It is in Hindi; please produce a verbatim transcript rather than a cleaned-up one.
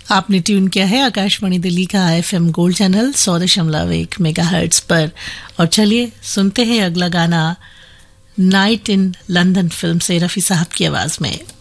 आपने ट्यून किया है आकाशवाणी दिल्ली का एफएम गोल्ड चैनल सौ दशमलव एक मेगाहर्ट्ज पर। और चलिए सुनते हैं अगला गाना नाइट इन लंदन फिल्म से रफी साहब की आवाज में।